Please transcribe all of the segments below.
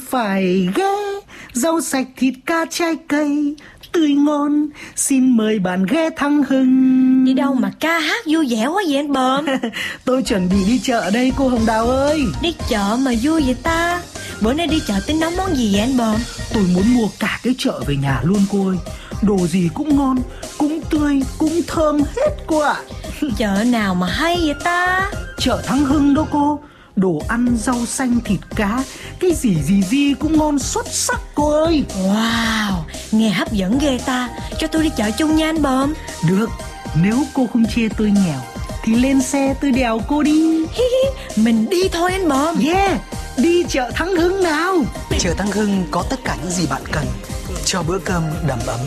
phải ghé, rau sạch thịt cá trái cây tươi ngon, xin mời bạn ghé Thắng Hưng. Đi đâu mà ca hát vui vẻ quá vậy anh Bờm? Tôi chuẩn bị đi chợ đây cô Hồng Đào ơi. Đi chợ mà vui vậy ta? Bữa nay đi chợ tính nấu món gì vậy anh Bờm? Tôi muốn mua cả cái chợ về nhà luôn cô ơi. Đồ gì cũng ngon, cũng tươi, cũng thơm hết cô ạ. Chợ nào mà hay vậy ta? Chợ Thắng Hưng đó cô. Đồ ăn, rau xanh, thịt cá, cái gì cũng ngon xuất sắc cô ơi. Wow, nghe hấp dẫn ghê ta. Cho tôi đi chợ chung nha anh Bờm. Được, nếu cô không chê tôi nghèo thì lên xe tôi đèo cô đi. Mình đi thôi anh Bờm. Yeah, đi chợ Thắng Hưng nào. Chợ Thắng Hưng có tất cả những gì bạn cần cho bữa cơm đầm ấm.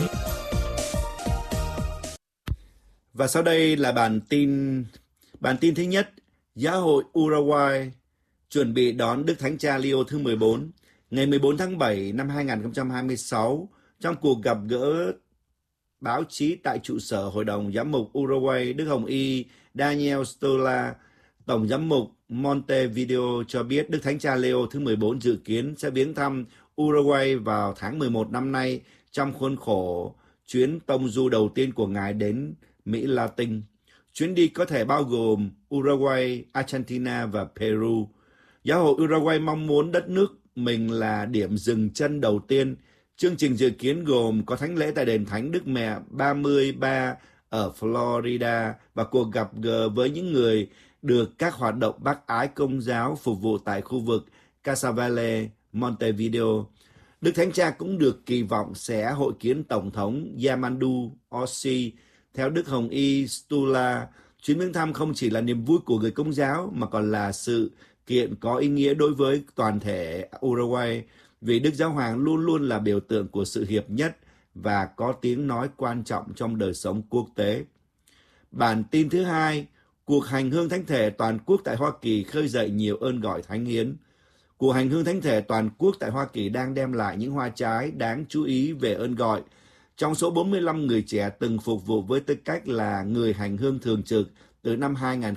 Và sau đây là bản tin thứ nhất. Giáo hội Uruguay chuẩn bị đón Đức Thánh Cha Leo thứ 14 ngày 14 tháng 7 năm 2026 trong cuộc gặp gỡ báo chí tại trụ sở Hội đồng Giám mục Uruguay. Đức Hồng Y Daniel Stola, Tổng giám mục Montevideo cho biết Đức Thánh Cha Leo thứ 14 dự kiến sẽ viếng thăm Uruguay vào tháng 11 năm nay trong khuôn khổ chuyến tông du đầu tiên của Ngài đến Mỹ Latin. Chuyến đi có thể bao gồm Uruguay, Argentina và Peru. Giáo hội Uruguay mong muốn đất nước mình là điểm dừng chân đầu tiên. Chương trình dự kiến gồm có thánh lễ tại đền Thánh Đức Mẹ 33 ở Florida và cuộc gặp gỡ với những người được các hoạt động bác ái công giáo phục vụ tại khu vực Casa Valle, Montevideo. Đức Thánh Cha cũng được kỳ vọng sẽ hội kiến Tổng thống Yamandu Ossi. Theo Đức Hồng Y Stula, chuyến viếng thăm không chỉ là niềm vui của người Công giáo mà còn là sự kiện có ý nghĩa đối với toàn thể Uruguay, vì Đức Giáo Hoàng luôn luôn là biểu tượng của sự hiệp nhất và có tiếng nói quan trọng trong đời sống quốc tế. Bản tin thứ hai, cuộc hành hương thánh thể toàn quốc tại Hoa Kỳ khơi dậy nhiều ơn gọi thánh hiến. Cuộc hành hương thánh thể toàn quốc tại Hoa Kỳ đang đem lại những hoa trái đáng chú ý về ơn gọi. Trong số 45 người trẻ từng phục vụ với tư cách là người hành hương thường trực từ năm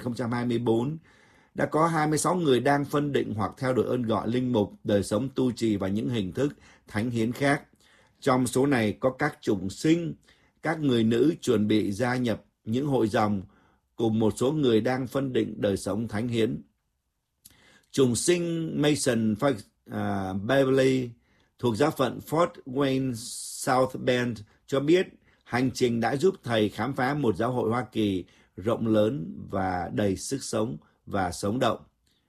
2024, đã có 26 người đang phân định hoặc theo đuổi ơn gọi linh mục, đời sống tu trì và những hình thức thánh hiến khác. Trong số này có các chủng sinh, các người nữ chuẩn bị gia nhập những hội dòng, cùng một số người đang phân định đời sống thánh hiến. Chủng sinh Mason Beverly thuộc giáo phận Fort Wayne South Bend cho biết hành trình đã giúp thầy khám phá một giáo hội Hoa Kỳ rộng lớn và đầy sức sống và sống động.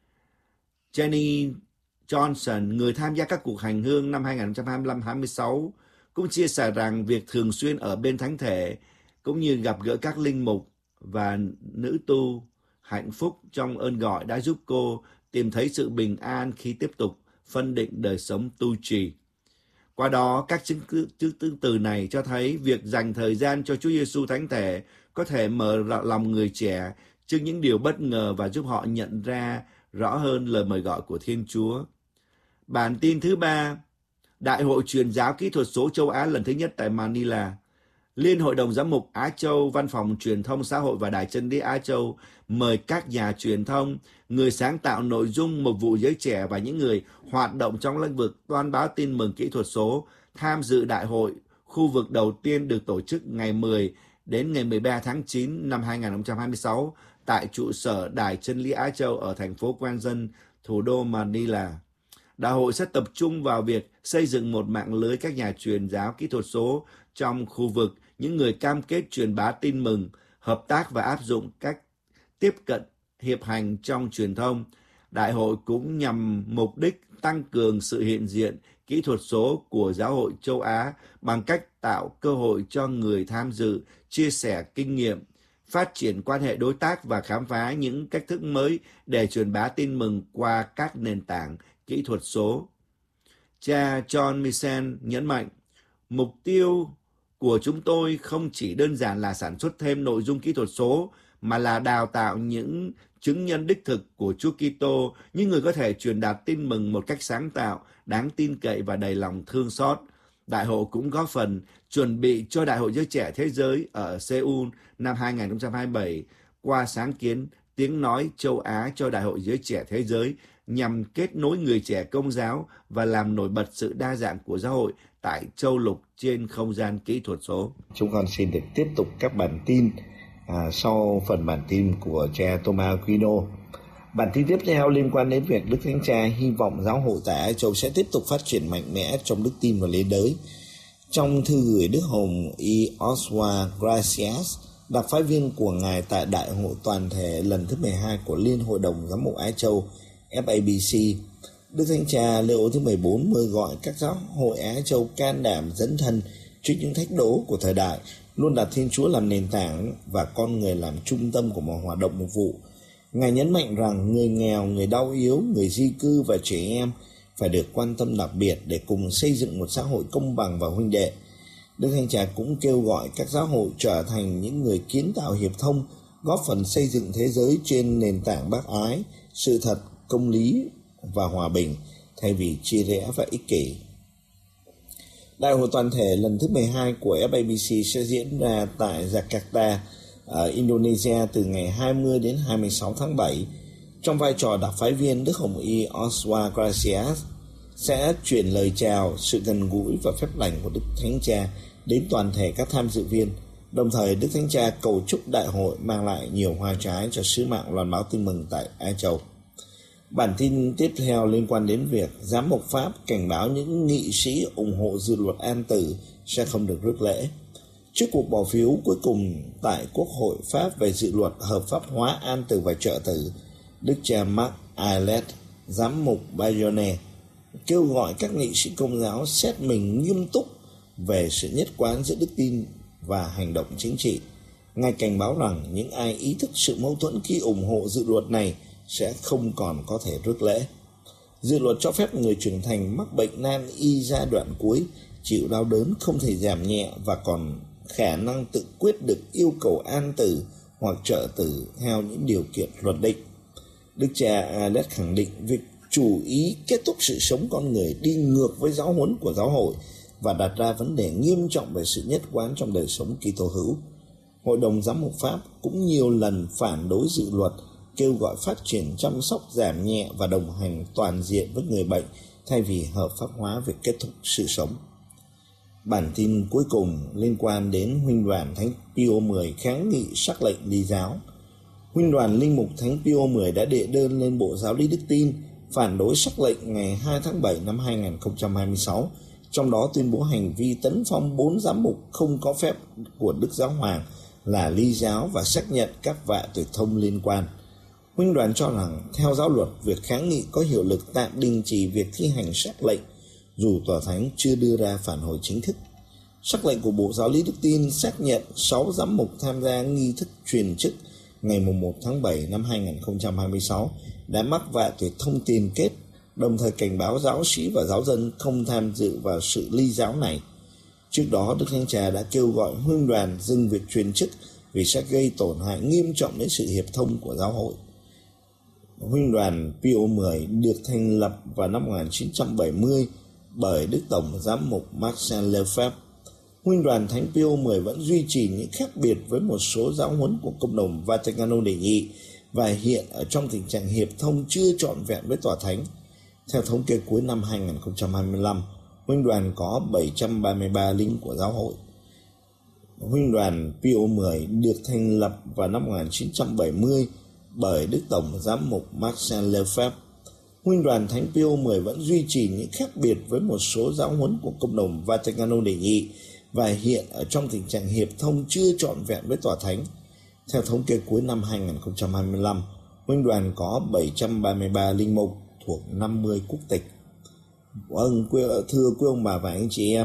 Jenny Johnson, người tham gia các cuộc hành hương năm 2025-26, cũng chia sẻ rằng việc thường xuyên ở bên thánh thể cũng như gặp gỡ các linh mục và nữ tu hạnh phúc trong ơn gọi đã giúp cô tìm thấy sự bình an khi tiếp tục phân định đời sống tu trì. Qua đó, các chứng từ này cho thấy việc dành thời gian cho Chúa Giêsu thánh thể có thể mở lòng người trẻ trước những điều bất ngờ và giúp họ nhận ra rõ hơn lời mời gọi của Thiên Chúa. Bản tin thứ ba, Đại hội Truyền giáo Kỹ thuật số châu Á lần thứ nhất tại Manila. Liên Hội đồng Giám mục Á Châu, Văn phòng Truyền thông Xã hội và Đài Chân lý Á Châu mời các nhà truyền thông, người sáng tạo nội dung, mục vụ giới trẻ và những người hoạt động trong lĩnh vực loan báo tin mừng kỹ thuật số tham dự đại hội khu vực đầu tiên được tổ chức ngày 10 đến ngày 13 tháng 9 năm 2026 tại trụ sở Đài Chân lý Á Châu ở thành phố Quezon, thủ đô Manila. Đại hội sẽ tập trung vào việc xây dựng một mạng lưới các nhà truyền giáo kỹ thuật số trong khu vực, những người cam kết truyền bá tin mừng, hợp tác và áp dụng cách tiếp cận hiệp hành trong truyền thông. Đại hội cũng nhằm mục đích tăng cường sự hiện diện kỹ thuật số của giáo hội châu Á bằng cách tạo cơ hội cho người tham dự chia sẻ kinh nghiệm, phát triển quan hệ đối tác và khám phá những cách thức mới để truyền bá tin mừng qua các nền tảng kỹ thuật số. Cha John Misen nhấn mạnh, mục tiêu của chúng tôi không chỉ đơn giản là sản xuất thêm nội dung kỹ thuật số, mà là đào tạo những chứng nhân đích thực của Chúa Kitô, những người có thể truyền đạt tin mừng một cách sáng tạo, đáng tin cậy và đầy lòng thương xót. Đại hội cũng góp phần chuẩn bị cho Đại hội Giới Trẻ Thế Giới ở Seoul năm 2027 qua sáng kiến Tiếng Nói Châu Á cho Đại hội Giới Trẻ Thế Giới nhằm kết nối người trẻ Công giáo và làm nổi bật sự đa dạng của giáo hội tại châu lục trên không gian kỹ thuật số. Chúng con xin được tiếp tục các bản tin sau phần bản tin của cha Thomas Aquino. Bản tin tiếp theo liên quan đến việc Đức Thánh Cha hy vọng giáo hội tại Ai Châu sẽ tiếp tục phát triển mạnh mẽ trong đức tin và lễ đới. Trong thư gửi Đức Hồng Y Oswald Gracias, đặc phái viên của Ngài tại Đại hội toàn thể lần thứ 12 của Liên Hội đồng Giám mục Á Châu FABC, Đức Thánh Cha Leo thứ 14 mời gọi các giáo hội Á Châu can đảm dấn thân trước những thách đố của thời đại, luôn đặt Thiên Chúa làm nền tảng và con người làm trung tâm của mọi hoạt động mục vụ. Ngài nhấn mạnh rằng người nghèo, người đau yếu, người di cư và trẻ em phải được quan tâm đặc biệt để cùng xây dựng một xã hội công bằng và huynh đệ. Đức Thánh Cha cũng kêu gọi các giáo hội trở thành những người kiến tạo hiệp thông, góp phần xây dựng thế giới trên nền tảng bác ái, sự thật, công lý và hòa bình, thay vì chia rẽ và ích kỷ. Đại hội toàn thể lần thứ 12 của FABC sẽ diễn ra tại Jakarta, ở Indonesia từ ngày 20 đến 26 tháng 7. Trong vai trò đặc phái viên, Đức Hồng Y Oswald Gracias sẽ chuyển lời chào, sự gần gũi và phép lành của Đức Thánh Cha đến toàn thể các tham dự viên. Đồng thời, Đức Thánh Cha cầu chúc đại hội mang lại nhiều hoa trái cho sứ mạng loan báo tin mừng tại Ai Châu. Bản tin tiếp theo liên quan đến việc Giám mục Pháp cảnh báo những nghị sĩ ủng hộ dự luật an tử sẽ không được rước lễ. Trước cuộc bỏ phiếu cuối cùng tại Quốc hội Pháp về dự luật hợp pháp hóa an tử và trợ tử, Đức cha Marc Aillet, Giám mục Bayonne, kêu gọi các nghị sĩ Công giáo xét mình nghiêm túc về sự nhất quán giữa đức tin và hành động chính trị. Ngài cảnh báo rằng những ai ý thức sự mâu thuẫn khi ủng hộ dự luật này sẽ không còn có thể rước lễ. Dự luật cho phép người trưởng thành mắc bệnh nan y giai đoạn cuối, chịu đau đớn không thể giảm nhẹ và còn khả năng tự quyết được yêu cầu an tử hoặc trợ tử theo những điều kiện luật định. Đức cha Aillet khẳng định việc chủ ý kết thúc sự sống con người đi ngược với giáo huấn của giáo hội và đặt ra vấn đề nghiêm trọng về sự nhất quán trong đời sống Kitô hữu. Hội đồng Giám mục Pháp cũng nhiều lần phản đối dự luật, kêu gọi phát triển chăm sóc giảm nhẹ và đồng hành toàn diện với người bệnh thay vì hợp pháp hóa việc kết thúc sự sống. Bản tin cuối cùng liên quan đến Huynh đoàn Thánh Pio X kháng nghị sắc lệnh ly giáo. Huynh đoàn Linh mục Thánh Pio X đã đệ đơn lên Bộ Giáo lý Đức tin phản đối sắc lệnh ngày 2 tháng 7 năm 2026, trong đó tuyên bố hành vi tấn phong 4 giám mục không có phép của Đức Giáo Hoàng là ly giáo và xác nhận các vạ tuyệt thông liên quan. Huynh đoàn cho rằng theo giáo luật, việc kháng nghị có hiệu lực tạm đình chỉ việc thi hành sắc lệnh dù tòa thánh chưa đưa ra phản hồi chính thức. Sắc lệnh của Bộ Giáo lý Đức tin xác nhận 6 giám mục tham gia nghi thức truyền chức ngày 1 tháng 7 năm 2026 đã mắc vạ tuyệt thông tiền kết, đồng thời cảnh báo giáo sĩ và giáo dân không tham dự vào sự ly giáo này. Trước đó, Đức Thánh Cha đã kêu gọi huynh đoàn dừng việc truyền chức vì sẽ gây tổn hại nghiêm trọng đến sự hiệp thông của giáo hội. Huynh đoàn Pio X được thành lập vào năm 1970 bởi Đức Tổng Giám mục Marcel Lefebvre. Huynh đoàn Thánh Pio X vẫn duy trì những khác biệt với một số giáo huấn của Cộng đồng Vaticano đệ nhị và hiện ở trong tình trạng hiệp thông chưa trọn vẹn với tòa thánh. Theo thống kê cuối năm 2025, huynh đoàn có 733 linh của giáo hội. Huynh đoàn Pio X được thành lập vào năm 1970 bởi Đức Tổng Giám mục Marcel Lefebvre. Huynh đoàn Thánh Pio X vẫn duy trì những khác biệt với một số giáo huấn của Cộng đồng Vaticano đệ nhị và hiện ở trong tình trạng hiệp thông chưa trọn vẹn với tòa thánh. Theo thống kê cuối năm 2025, huynh đoàn có 733 linh mục thuộc 50 quốc tịch. Thưa quý ông bà và anh chị